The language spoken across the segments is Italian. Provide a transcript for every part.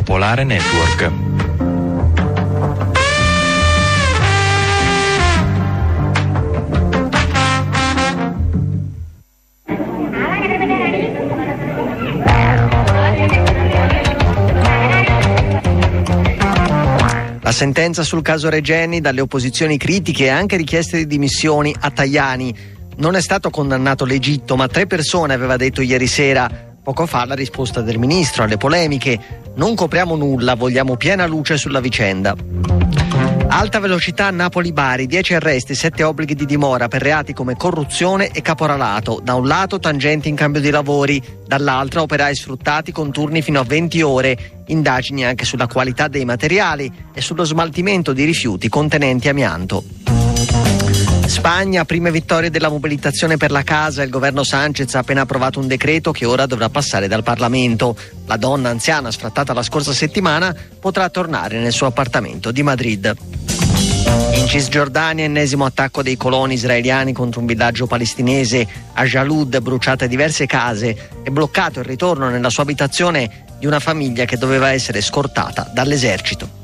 Popolare Network. La sentenza sul caso Regeni, dalle opposizioni critiche e anche richieste di dimissioni a Tajani. Non è stato condannato l'Egitto, ma 3 persone, aveva detto ieri sera. Poco fa la risposta del ministro alle polemiche: non copriamo nulla, vogliamo piena luce sulla vicenda. Alta velocità Napoli-Bari, 10 arresti, 7 obblighi di dimora per reati come corruzione e caporalato. Da un lato tangenti in cambio di lavori, dall'altro operai sfruttati con turni fino a 20 ore. Indagini anche sulla qualità dei materiali e sullo smaltimento di rifiuti contenenti amianto. Spagna, prime vittorie della mobilitazione per la casa. Il governo Sanchez ha appena approvato un decreto che ora dovrà passare dal Parlamento. La donna anziana sfrattata la scorsa settimana potrà tornare nel suo appartamento di Madrid. In Cisgiordania, ennesimo attacco dei coloni israeliani contro un villaggio palestinese. A Jalud, bruciate diverse case e bloccato il ritorno nella sua abitazione di una famiglia che doveva essere scortata dall'esercito.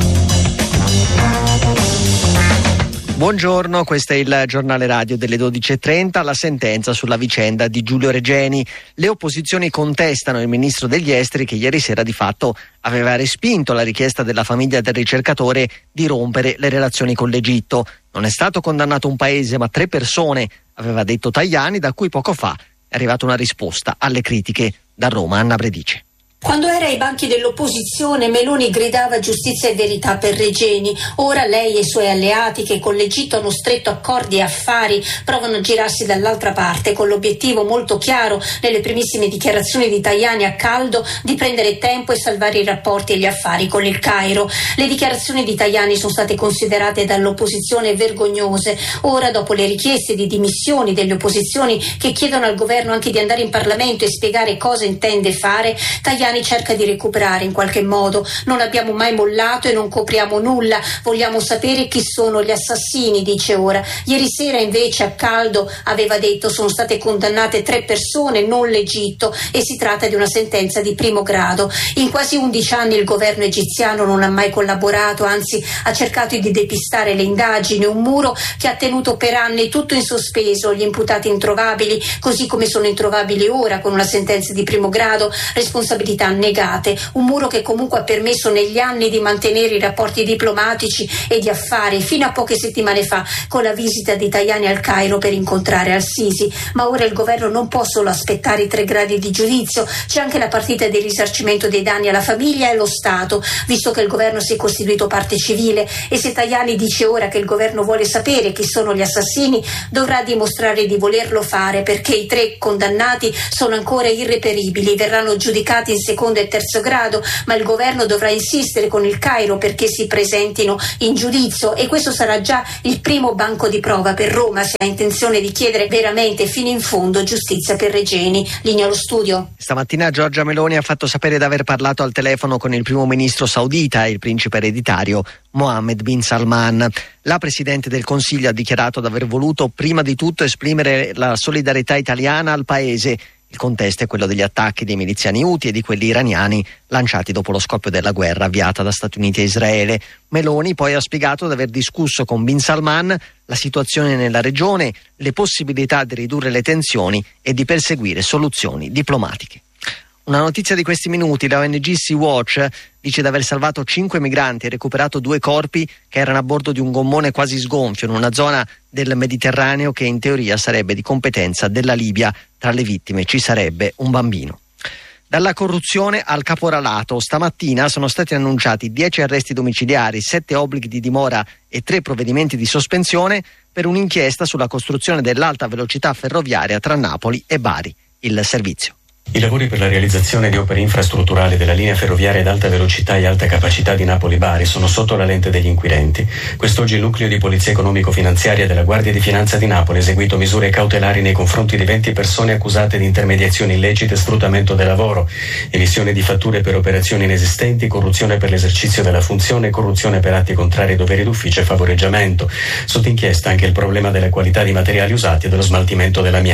Buongiorno, questo è il giornale radio delle 12.30, la sentenza sulla vicenda di Giulio Regeni. Le opposizioni contestano il ministro degli esteri che ieri sera di fatto aveva respinto la richiesta della famiglia del ricercatore di rompere le relazioni con l'Egitto. Non è stato condannato un paese ma 3 persone, aveva detto Tajani, da cui poco fa è arrivata una risposta alle critiche. Da Roma, Anna Bredice. Quando era ai banchi dell'opposizione, Meloni gridava giustizia e verità per Regeni. Ora lei e i suoi alleati, che con l'Egitto hanno stretto accordi e affari, provano a girarsi dall'altra parte, con l'obiettivo molto chiaro, nelle primissime dichiarazioni di Tajani a caldo, di prendere tempo e salvare i rapporti e gli affari con il Cairo. Le dichiarazioni di Tajani sono state considerate dall'opposizione vergognose. Ora, dopo le richieste di dimissioni delle opposizioni che chiedono al governo anche di andare in Parlamento e spiegare cosa intende fare, Tajani cerca di recuperare in qualche modo. Non abbiamo mai mollato e non copriamo nulla, vogliamo sapere chi sono gli assassini, dice ora. Ieri sera invece a caldo aveva detto sono state condannate 3 persone, non l'Egitto, e si tratta di una sentenza di primo grado. In quasi 11 anni il governo egiziano non ha mai collaborato, anzi ha cercato di depistare le indagini, un muro che ha tenuto per anni tutto in sospeso, gli imputati introvabili, così come sono introvabili ora con una sentenza di primo grado, responsabilità negate, un muro che comunque ha permesso negli anni di mantenere i rapporti diplomatici e di affari fino a poche settimane fa con la visita di Tajani al Cairo per incontrare al-Sisi. Ma ora il governo non può solo aspettare i 3 gradi di giudizio, c'è anche la partita del risarcimento dei danni alla famiglia e allo Stato, visto che il governo si è costituito parte civile, e se Tajani dice ora che il governo vuole sapere chi sono gli assassini, dovrà dimostrare di volerlo fare, perché i 3 condannati sono ancora irreperibili, verranno giudicati in secondo e terzo grado, ma il governo dovrà insistere con il Cairo perché si presentino in giudizio, e questo sarà già il primo banco di prova per Roma se ha intenzione di chiedere veramente fino in fondo giustizia per Regeni. Linea allo studio. Stamattina Giorgia Meloni ha fatto sapere di aver parlato al telefono con il primo ministro saudita, il principe ereditario Mohammed bin Salman. La Presidente del Consiglio ha dichiarato di aver voluto prima di tutto esprimere la solidarietà italiana al paese. Il contesto è quello degli attacchi dei miliziani Houthi e di quelli iraniani lanciati dopo lo scoppio della guerra avviata da Stati Uniti e Israele. Meloni poi ha spiegato di aver discusso con bin Salman la situazione nella regione, le possibilità di ridurre le tensioni e di perseguire soluzioni diplomatiche. Una notizia di questi minuti: la ONG Sea-Watch dice di aver salvato 5 migranti e recuperato 2 corpi che erano a bordo di un gommone quasi sgonfio in una zona del Mediterraneo che in teoria sarebbe di competenza della Libia. Tra le vittime ci sarebbe un bambino. Dalla corruzione al caporalato, stamattina sono stati annunciati 10 arresti domiciliari, 7 obblighi di dimora e 3 provvedimenti di sospensione per un'inchiesta sulla costruzione dell'alta velocità ferroviaria tra Napoli e Bari. Il servizio. I lavori per la realizzazione di opere infrastrutturali della linea ferroviaria ad alta velocità e alta capacità di Napoli-Bari sono sotto la lente degli inquirenti. Quest'oggi il nucleo di polizia economico-finanziaria della Guardia di Finanza di Napoli ha eseguito misure cautelari nei confronti di 20 persone accusate di intermediazione illecita e sfruttamento del lavoro, emissione di fatture per operazioni inesistenti, corruzione per l'esercizio della funzione, corruzione per atti contrari ai doveri d'ufficio e favoreggiamento. Sotto inchiesta anche il problema della qualità di materiali usati e dello smaltimento dell'amianto.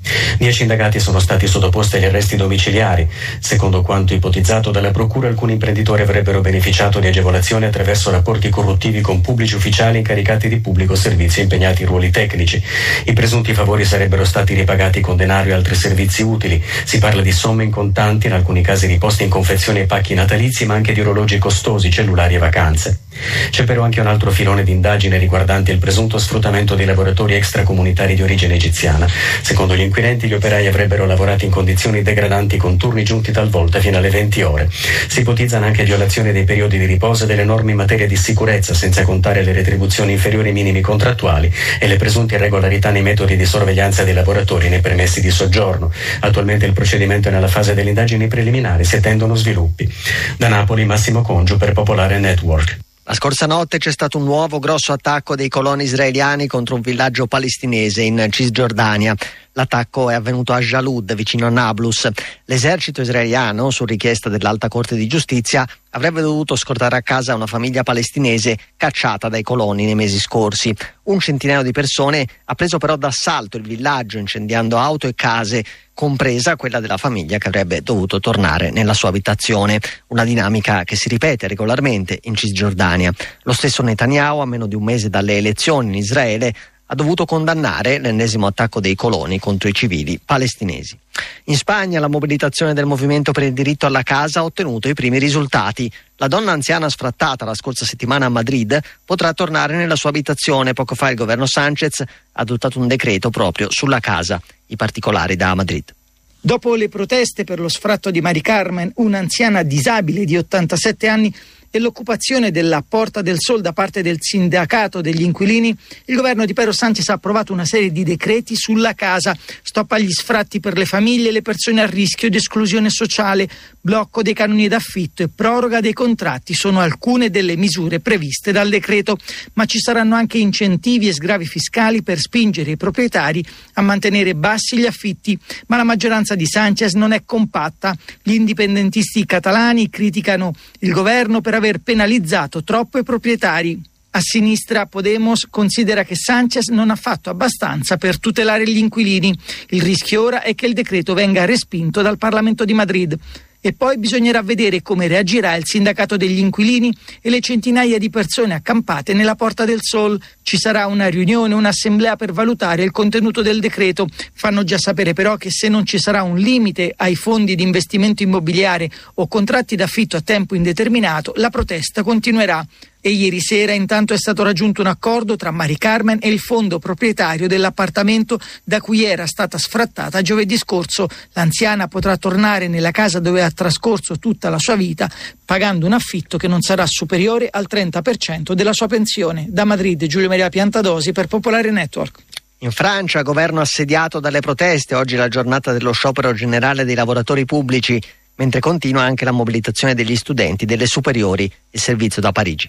10 indagati sono stati sottoposti agli arresti domiciliari. Secondo quanto ipotizzato dalla procura, alcuni imprenditori avrebbero beneficiato di agevolazioni attraverso rapporti corruttivi con pubblici ufficiali incaricati di pubblico servizio impegnati in ruoli tecnici. I presunti favori sarebbero stati ripagati con denaro e altri servizi utili. Si parla di somme in contanti, in alcuni casi di posti in confezione e pacchi natalizi, ma anche di orologi costosi, cellulari e vacanze. C'è però anche un altro filone di indagine riguardante il presunto sfruttamento dei lavoratori extracomunitari di origine egiziana. Secondo gli inquirenti, gli operai avrebbero lavorato in condizioni degradanti con turni giunti talvolta fino alle 20 ore. Si ipotizzano anche violazioni dei periodi di riposo e delle norme in materia di sicurezza, senza contare le retribuzioni inferiori ai minimi contrattuali e le presunte irregolarità nei metodi di sorveglianza dei lavoratori nei permessi di soggiorno. Attualmente il procedimento è nella fase delle indagini preliminari, si attendono sviluppi. Da Napoli, Massimo Congio per Popolare Network. La scorsa notte c'è stato un nuovo grosso attacco dei coloni israeliani contro un villaggio palestinese in Cisgiordania. L'attacco è avvenuto a Jalud, vicino a Nablus. L'esercito israeliano, su richiesta dell'Alta Corte di Giustizia, avrebbe dovuto scortare a casa una famiglia palestinese cacciata dai coloni nei mesi scorsi. Un centinaio di persone ha preso però d'assalto il villaggio, incendiando auto e case, compresa quella della famiglia che avrebbe dovuto tornare nella sua abitazione. Una dinamica che si ripete regolarmente in Cisgiordania. Lo stesso Netanyahu, a meno di un mese dalle elezioni in Israele, ha dovuto condannare l'ennesimo attacco dei coloni contro i civili palestinesi. In Spagna la mobilitazione del movimento per il diritto alla casa ha ottenuto i primi risultati. La donna anziana sfrattata la scorsa settimana a Madrid potrà tornare nella sua abitazione. Poco fa il governo Sánchez ha adottato un decreto proprio sulla casa. I particolari da Madrid. Dopo le proteste per lo sfratto di Mari Carmen, un'anziana disabile di 87 anni, e l'occupazione della Porta del Sol da parte del sindacato degli inquilini, il governo di Pedro Sánchez ha approvato una serie di decreti sulla casa: stop agli sfratti per le famiglie e le persone a rischio di esclusione sociale, blocco dei canoni d'affitto e proroga dei contratti sono alcune delle misure previste dal decreto, ma ci saranno anche incentivi e sgravi fiscali per spingere i proprietari a mantenere bassi gli affitti, ma la maggioranza di Sánchez non è compatta. Gli indipendentisti catalani criticano il governo per aver penalizzato troppo i proprietari. A sinistra Podemos considera che Sánchez non ha fatto abbastanza per tutelare gli inquilini. Il rischio ora è che il decreto venga respinto dal Parlamento di Madrid. E poi bisognerà vedere come reagirà il sindacato degli inquilini e le centinaia di persone accampate nella Porta del Sol. Ci sarà una riunione, un'assemblea per valutare il contenuto del decreto. Fanno già sapere però che se non ci sarà un limite ai fondi di investimento immobiliare o contratti d'affitto a tempo indeterminato, la protesta continuerà. E ieri sera intanto è stato raggiunto un accordo tra Mari Carmen e il fondo proprietario dell'appartamento da cui era stata sfrattata giovedì scorso. L'anziana potrà tornare nella casa dove ha trascorso tutta la sua vita, pagando un affitto che non sarà superiore al 30% della sua pensione. Da Madrid, Giulio Maria Piantadosi per Popolare Network. In Francia, governo assediato dalle proteste. Oggi è la giornata dello sciopero generale dei lavoratori pubblici, mentre continua anche la mobilitazione degli studenti delle superiori, il servizio da Parigi.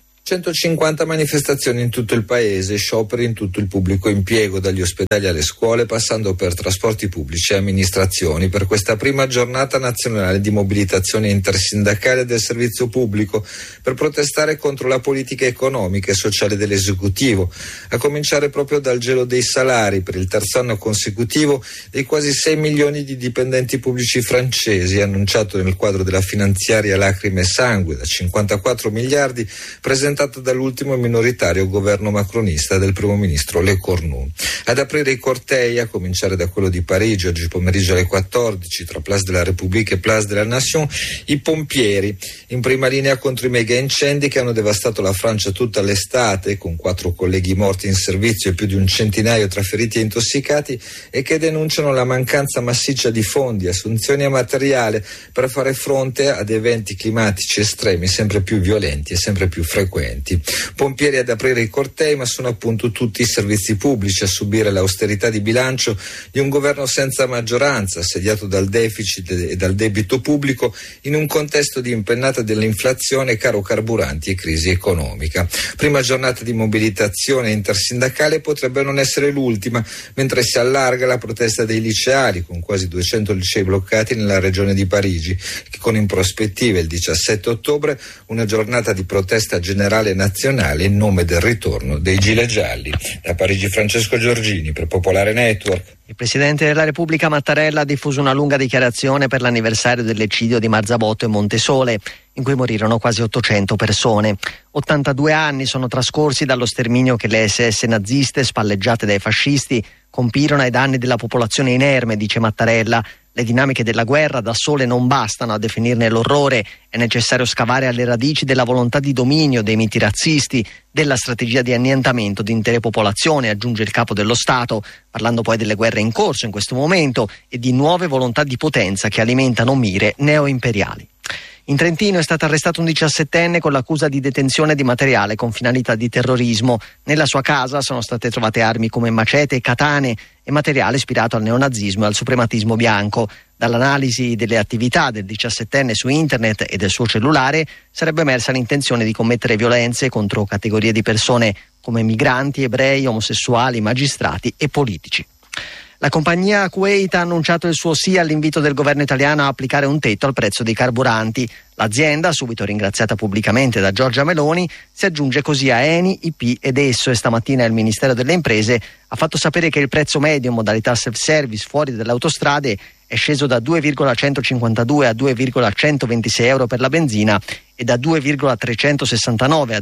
150 manifestazioni in tutto il paese, scioperi in tutto il pubblico impiego, dagli ospedali alle scuole, passando per trasporti pubblici e amministrazioni, per questa prima giornata nazionale di mobilitazione intersindacale del servizio pubblico, per protestare contro la politica economica e sociale dell'esecutivo, a cominciare proprio dal gelo dei salari per il terzo anno consecutivo dei quasi 6 milioni di dipendenti pubblici francesi, annunciato nel quadro della finanziaria Lacrime e Sangue da 54 miliardi, presentata dall'ultimo minoritario governo macronista del primo ministro Le Cornu. Ad aprire i cortei, a cominciare da quello di Parigi, oggi pomeriggio alle 14, tra Place de la République e Place de la Nation, i pompieri, in prima linea contro i mega incendi che hanno devastato la Francia tutta l'estate, con 4 colleghi morti in servizio e più di un centinaio tra feriti e intossicati, e che denunciano la mancanza massiccia di fondi, assunzioni e materiale per fare fronte ad eventi climatici estremi sempre più violenti e sempre più frequenti. Pompieri ad aprire i cortei, ma sono appunto tutti i servizi pubblici a subire l'austerità di bilancio di un governo senza maggioranza, assediato dal deficit e dal debito pubblico in un contesto di impennata dell'inflazione, caro carburanti e crisi economica. Prima giornata di mobilitazione intersindacale potrebbe non essere l'ultima, mentre si allarga la protesta dei liceali, con quasi 200 licei bloccati nella regione di Parigi, che con in prospettiva il 17 ottobre una giornata di protesta generale generale nazionale in nome del ritorno dei gilet gialli. Da Parigi Francesco Giorgini per Popolare Network. Il Presidente della Repubblica Mattarella ha diffuso una lunga dichiarazione per l'anniversario dell'eccidio di Marzabotto e Montesole, in cui morirono quasi 800 persone. 82 anni sono trascorsi dallo sterminio che le SS naziste, spalleggiate dai fascisti, compirono ai danni della popolazione inerme, dice Mattarella. Le dinamiche della guerra da sole non bastano a definirne l'orrore, è necessario scavare alle radici della volontà di dominio, dei miti razzisti, della strategia di annientamento di intere popolazioni, aggiunge il capo dello Stato, parlando poi delle guerre in corso in questo momento e di nuove volontà di potenza che alimentano mire neoimperiali. In Trentino è stato arrestato un 17enne con l'accusa di detenzione di materiale con finalità di terrorismo. Nella sua casa sono state trovate armi come macete e katane e materiale ispirato al neonazismo e al suprematismo bianco. Dall'analisi delle attività del 17enne su internet e del suo cellulare sarebbe emersa l'intenzione di commettere violenze contro categorie di persone come migranti, ebrei, omosessuali, magistrati e politici. La compagnia Kuwait ha annunciato il suo sì all'invito del governo italiano a applicare un tetto al prezzo dei carburanti. L'azienda, subito ringraziata pubblicamente da Giorgia Meloni, si aggiunge così a Eni, IP ed Esso e stamattina il Ministero delle Imprese ha fatto sapere che il prezzo medio in modalità self-service fuori dalle autostrade è sceso da 2,152 a 2,126 euro per la benzina e da 2,369 a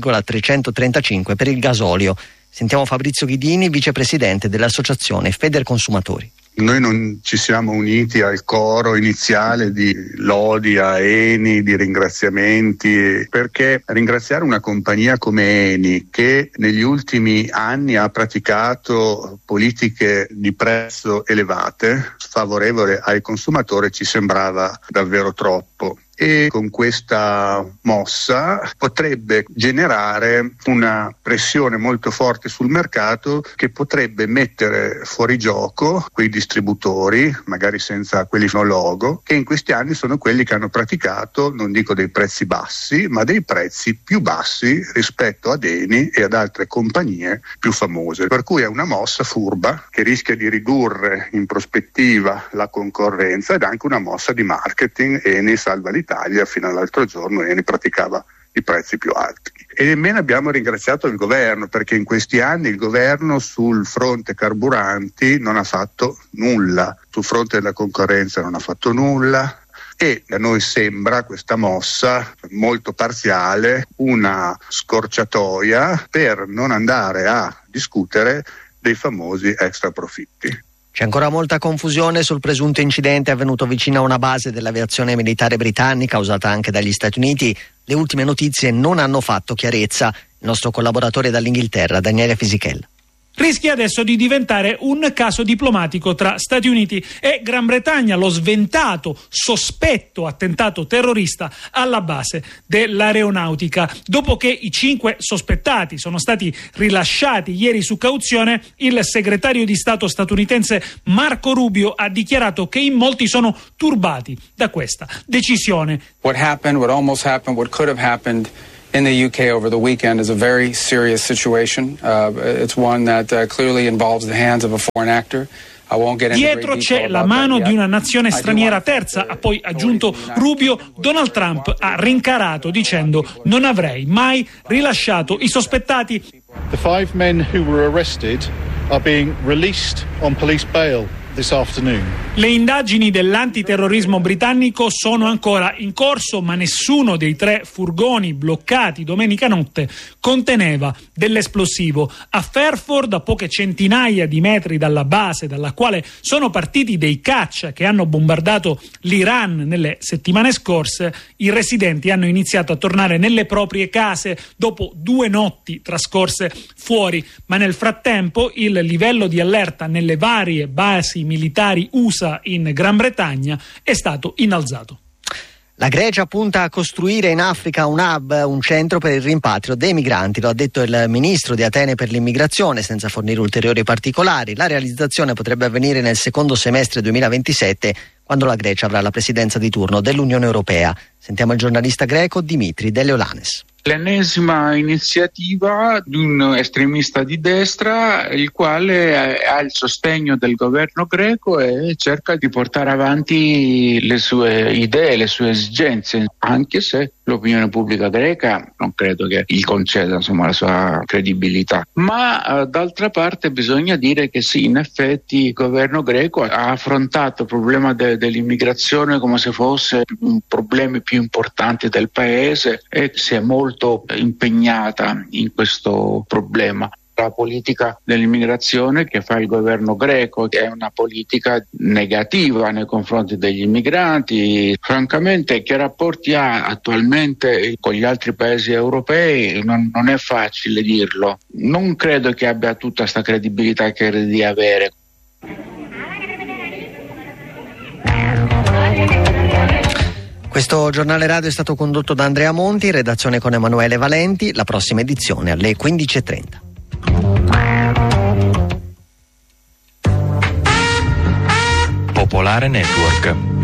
2,335 per il gasolio. Sentiamo Fabrizio Ghidini, vicepresidente dell'associazione Federconsumatori. Noi non ci siamo uniti al coro iniziale di lodi a Eni, di ringraziamenti, perché ringraziare una compagnia come Eni, che negli ultimi anni ha praticato politiche di prezzo elevate, sfavorevole ai consumatori, ci sembrava davvero troppo. E con questa mossa potrebbe generare una pressione molto forte sul mercato che potrebbe mettere fuori gioco quei distributori, magari senza quelli no logo, che in questi anni sono quelli che hanno praticato, non dico dei prezzi bassi, ma dei prezzi più bassi rispetto ad Eni e ad altre compagnie più famose. Per cui è una mossa furba che rischia di ridurre in prospettiva la concorrenza ed anche una mossa di marketing. Eni salva l'Italia, fino all'altro giorno Eni praticava i prezzi più alti. E nemmeno abbiamo ringraziato il governo, perché in questi anni il governo sul fronte carburanti non ha fatto nulla, sul fronte della concorrenza non ha fatto nulla e a noi sembra questa mossa molto parziale una scorciatoia per non andare a discutere dei famosi extra profitti. C'è ancora molta confusione sul presunto incidente avvenuto vicino a una base dell'aviazione militare britannica usata anche dagli Stati Uniti. Le ultime notizie non hanno fatto chiarezza. Il nostro collaboratore dall'Inghilterra, Daniele Fisichella. Rischia adesso di diventare un caso diplomatico tra Stati Uniti e Gran Bretagna, lo sventato, sospetto attentato terrorista alla base dell'aeronautica. Dopo che i 5 sospettati sono stati rilasciati ieri su cauzione, il segretario di Stato statunitense Marco Rubio ha dichiarato che in molti sono turbati da questa decisione. What happened, what almost happened, what could have happened in the UK over the weekend is a very serious situation. It's one that clearly involves the hands of a foreign actor. Dietro c'è la mano di una nazione straniera terza, ha poi aggiunto Rubio. Donald Trump ha rincarato dicendo: non avrei mai rilasciato i sospettati. The 5 men who were arrested are being released on police bail. Le indagini dell'antiterrorismo britannico sono ancora in corso, ma nessuno dei 3 furgoni bloccati domenica notte conteneva dell'esplosivo. A Fairford, a poche centinaia di metri dalla base dalla quale sono partiti dei caccia che hanno bombardato l'Iran nelle settimane scorse, i residenti hanno iniziato a tornare nelle proprie case dopo 2 notti trascorse fuori, ma nel frattempo il livello di allerta nelle varie basi militari USA in Gran Bretagna è stato innalzato. La Grecia punta a costruire in Africa un hub, un centro per il rimpatrio dei migranti, lo ha detto il ministro di Atene per l'immigrazione, senza fornire ulteriori particolari. La realizzazione potrebbe avvenire nel secondo semestre 2027, quando la Grecia avrà la presidenza di turno dell'Unione Europea. Sentiamo il giornalista greco Dimitri Deleolanes. L'ennesima iniziativa di un estremista di destra, il quale ha il sostegno del governo greco e cerca di portare avanti le sue idee, le sue esigenze, anche se l'opinione pubblica greca non credo che gli conceda la sua credibilità. Ma d'altra parte bisogna dire che sì, in effetti il governo greco ha affrontato il problema dell'immigrazione come se fosse un problema più importante del paese e si è molto impegnata in questo problema. La politica dell'immigrazione che fa il governo greco è una politica negativa nei confronti degli immigranti. Francamente, che rapporti ha attualmente con gli altri paesi europei non è facile dirlo. Non credo che abbia tutta questa credibilità che crede di avere. Questo giornale radio è stato condotto da Andrea Monti, redazione con Emanuele Valenti. La prossima edizione alle 15:30. Popolare Network.